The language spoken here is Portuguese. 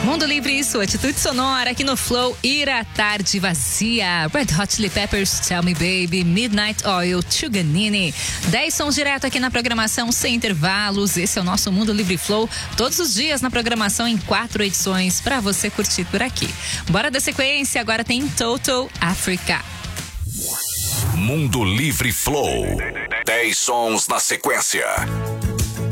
Mundo Livre, sua atitude sonora aqui no Flow. Ir à tarde vazia. Red Hot Chili Peppers, Tell Me Baby, Midnight Oil, Chuganini. 10 sons direto aqui na programação sem intervalos. Esse é o nosso Mundo Livre Flow. Todos os dias na programação em 4 edições para você curtir por aqui. Bora da sequência, agora tem Total Africa. Mundo Livre Flow. 10 sons na sequência.